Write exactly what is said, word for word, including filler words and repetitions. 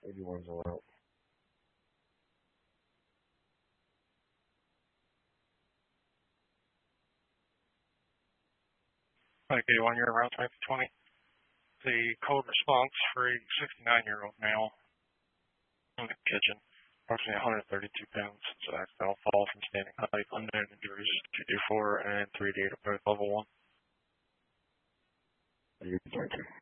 eighty-one's allowed. Mike eighty-one, you're around type twenty. The code response for a sixty-nine-year-old male in the kitchen, approximately one hundred thirty-two pounds, so accidental fall from standing height, unknown injuries, two D four and three D at both level one. Are you